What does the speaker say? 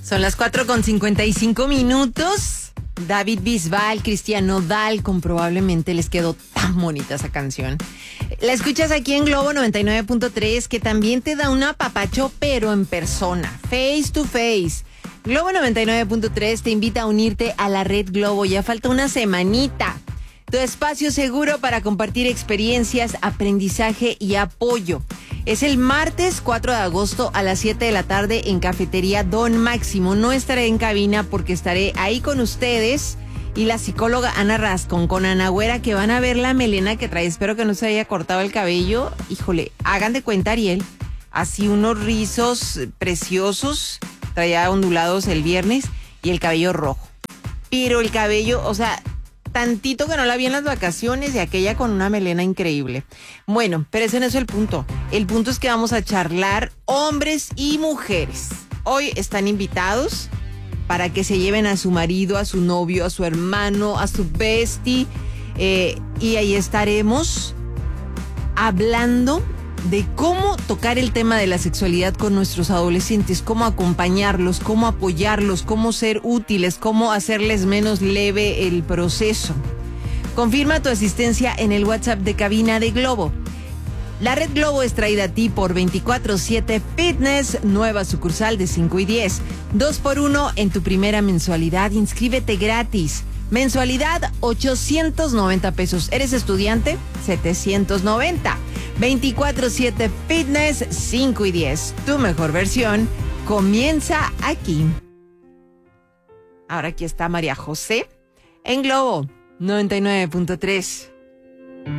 Son las 4:55. David Bisbal, Cristian Nodal, probablemente les quedó tan bonita esa canción. La escuchas aquí en Globo 99.3, que también te da un apapacho, pero en persona, face to face. Globo 99.3 te invita a unirte a la Red Globo. Ya falta una semanita. Tu espacio seguro para compartir experiencias, aprendizaje y apoyo. Es el martes 4 de agosto a las 7 de la tarde en Cafetería Don Máximo. No estaré en cabina porque estaré ahí con ustedes y la psicóloga Ana Rascón con Ana Güera, que van a ver la melena que trae. Espero que no se haya cortado el cabello. Híjole, hagan de cuenta, Ariel. Así unos rizos preciosos. Traía ondulados el viernes y el cabello rojo. Pero el cabello, o sea, tantito que no la vi en las vacaciones y aquella con una melena increíble. Bueno, pero ese no es el punto. El punto es que vamos a charlar hombres y mujeres. Hoy están invitados para que se lleven a su marido, a su novio, a su hermano, a su bestie. Y ahí estaremos hablando de cómo tocar el tema de la sexualidad con nuestros adolescentes, cómo acompañarlos, cómo apoyarlos, cómo ser útiles, cómo hacerles menos leve el proceso. Confirma tu asistencia en el WhatsApp de cabina de Globo. La Red Globo es traída a ti por 24/7 Fitness, nueva sucursal de 5 y 10. 2x1 en tu primera mensualidad. Inscríbete gratis. Mensualidad 890 pesos. ¿Eres estudiante? 790. 24/7 Fitness 5 y 10. Tu mejor versión comienza aquí. Ahora aquí está María José en Globo 99.3.